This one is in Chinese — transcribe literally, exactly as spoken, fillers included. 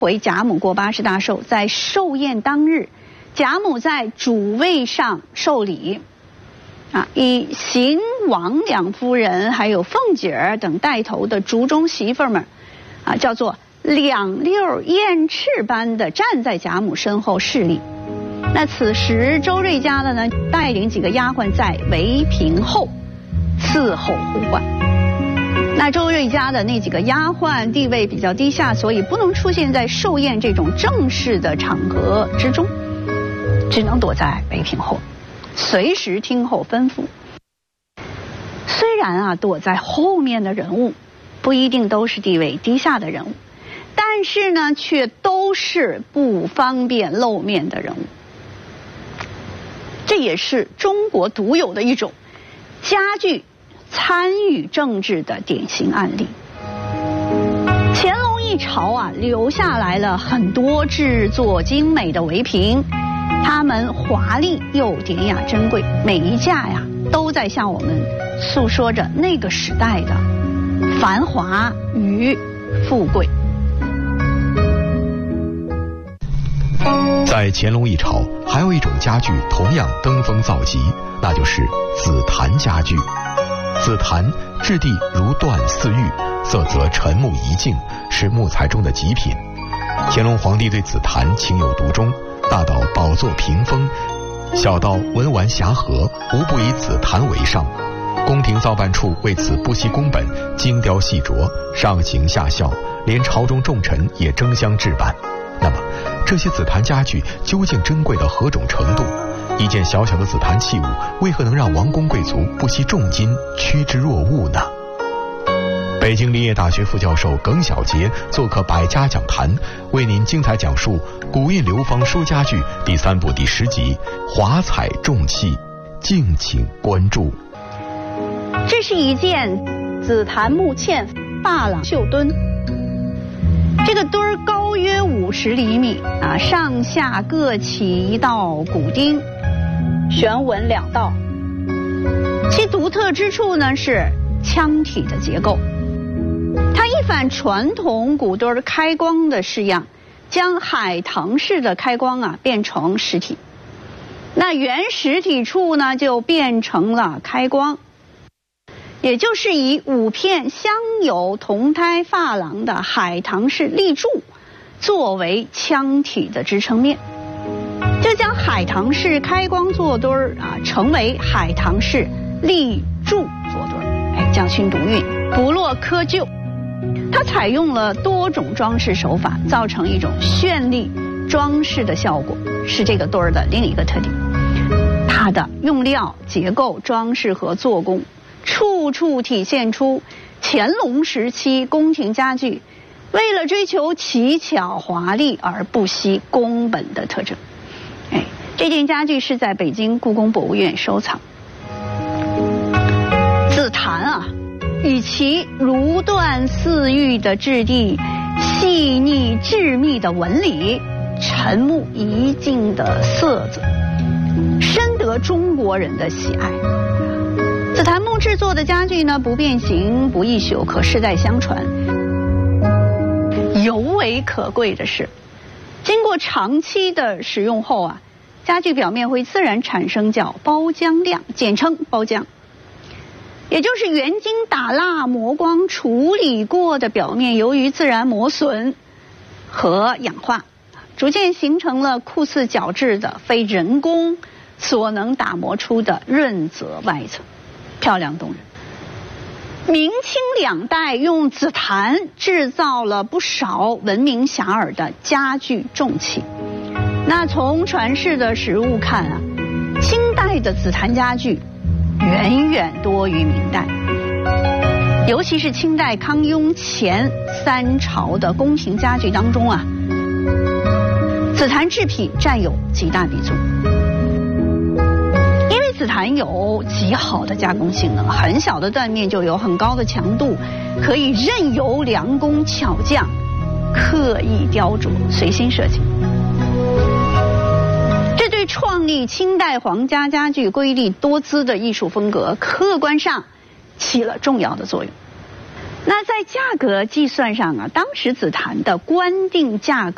回贾母过八十大寿，在寿宴当日，贾母在主位上受礼，啊，以邢王两夫人还有凤姐儿等带头的族中媳妇们，啊，叫做两溜燕翅般的站在贾母身后侍立。那此时周瑞家的呢，带领几个丫鬟在围屏后伺候呼唤。那周瑞家的那几个丫鬟地位比较低下，所以不能出现在寿宴这种正式的场合之中，只能躲在围屏后，随时听候吩咐。虽然啊，躲在后面的人物不一定都是地位低下的人物，但是呢，却都是不方便露面的人物。这也是中国独有的一种家具参与政治的典型案例。乾隆一朝啊，留下来了很多制作精美的围屏，它们华丽又典雅珍贵，每一架呀都在向我们诉说着那个时代的繁华与富贵。 在乾隆一朝，还有一种家具同样登峰造极，那就是紫檀家具。紫檀质地如缎似玉，色泽沉木一净，是木材中的极品。乾隆皇帝对紫檀情有独钟，大到宝座屏风，小到文玩匣盒，无不以紫檀为上。宫廷造办处为此不惜工本，精雕细琢，上行下效，连朝中重臣也争相置办。那么这些紫檀家具究竟珍贵到何种程度？一件小小的紫檀器物，为何能让王公贵族不惜重金趋之若鹜呢？北京林业大学副教授耿小杰做客百家讲坛，为您精彩讲述《古印流芳说家具》第三部第十集华彩重器，敬请关注。 这是一件紫檀木嵌珐琅绣墩，这个墩儿高约五十厘米啊，上下各起一道骨钉，旋纹两道。其独特之处呢是腔体的结构，它一反传统骨墩开光的式样，将海棠式的开光啊变成实体。那原实体处呢就变成了开光，也就是以五片镶有铜胎珐琅的海棠式立柱作为腔体的支撑面，就将海棠式开光坐墩儿啊成为海棠式立柱坐墩儿，哎，匠心独运，不落窠臼。它采用了多种装饰手法，造成一种绚丽装饰的效果，是这个墩儿的另一个特点。它的用料、结构、装饰和做工，处处体现出乾隆时期宫廷家具为了追求奇巧华丽而不惜工本的特征。哎，这件家具是在北京故宫博物院收藏。紫檀啊，与其如缎似玉的质地、细腻致密的纹理、沉木一净的色泽，深得中国人的喜爱。紫檀木制作的家具呢，不变形不易朽，可世代相传。尤为可贵的是，经过长期的使用后啊，家具表面会自然产生叫包浆亮，简称包浆，也就是原经打蜡磨光处理过的表面，由于自然磨损和氧化，逐渐形成了酷似角质的非人工所能打磨出的润泽外层，漂亮动人。明清两代用紫檀制造了不少闻名遐迩的家具重器。那从传世的实物看啊，清代的紫檀家具远远多于明代，尤其是清代康雍乾三朝的宫廷家具当中啊，紫檀制品占有极大比重。因为紫檀有极好的加工性能，很小的断面就有很高的强度，可以任由良工巧匠刻意雕琢，随心设计。这对创立清代皇家家具瑰丽多姿的艺术风格，客观上起了重要的作用。那在价格计算上啊，当时紫檀的官定价格